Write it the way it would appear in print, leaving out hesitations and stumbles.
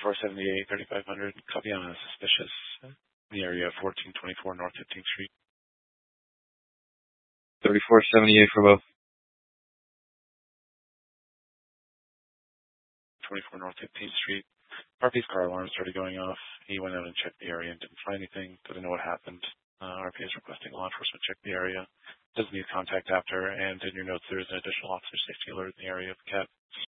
3478, 3500, copy on a suspicious in the area of 1424 North 15th Street. 3478 for both. 24 North 15th Street. RP's car alarm started going off. He went out and checked the area and didn't find anything. Doesn't know what happened. RP is requesting law enforcement check the area. Doesn't need contact after. And in your notes, there is an additional officer safety alert in the area of the cat